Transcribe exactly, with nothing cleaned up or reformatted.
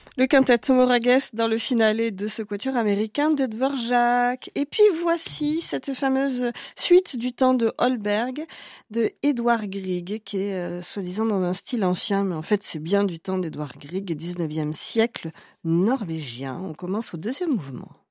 Le quintet Moragues dans le finale de ce quatuor américain de Dvorak. Et puis voici cette fameuse suite du temps de Holberg de Edvard Grieg, qui est euh, soi-disant dans un style ancien, mais en fait c'est bien du temps d'Edvard Grieg, dix-neuvième siècle norvégien. On commence au deuxième mouvement.